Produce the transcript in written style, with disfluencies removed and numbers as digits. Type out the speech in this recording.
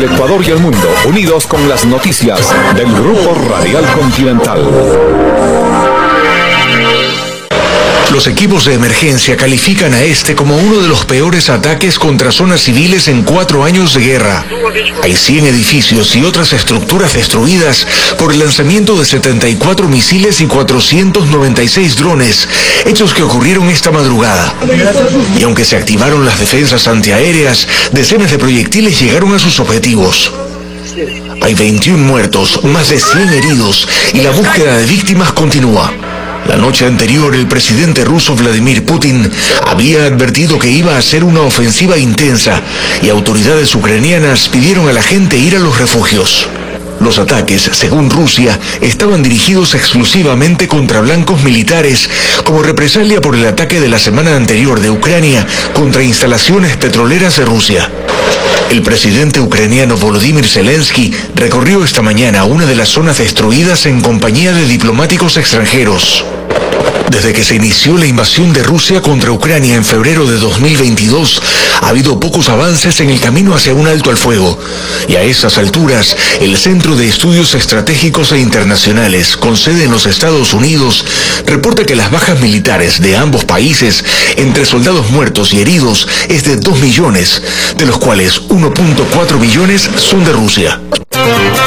Ecuador y el mundo, unidos con las noticias del Grupo Radial Continental. Los equipos de emergencia califican a este como uno de los peores ataques contra zonas civiles en 4 años de guerra. Hay 100 edificios y otras estructuras destruidas por el lanzamiento de 74 misiles y 496 drones, hechos que ocurrieron esta madrugada. Y aunque se activaron las defensas antiaéreas, decenas de proyectiles llegaron a sus objetivos. Hay 21 muertos, más de 100 heridos y la búsqueda de víctimas continúa. La noche anterior, el presidente ruso Vladimir Putin había advertido que iba a ser una ofensiva intensa y autoridades ucranianas pidieron a la gente ir a los refugios. Los ataques, según Rusia, estaban dirigidos exclusivamente contra blancos militares como represalia por el ataque de la semana anterior de Ucrania contra instalaciones petroleras de Rusia. El presidente ucraniano Volodymyr Zelensky recorrió esta mañana una de las zonas destruidas en compañía de diplomáticos extranjeros. Desde que se inició la invasión de Rusia contra Ucrania en febrero de 2022, ha habido pocos avances en el camino hacia un alto al fuego. Y a esas alturas, el Centro de Estudios Estratégicos e Internacionales, con sede en los Estados Unidos, reporta que las bajas militares de ambos países, entre soldados muertos y heridos, es de 2 millones, de los cuales 1.4 millones son de Rusia.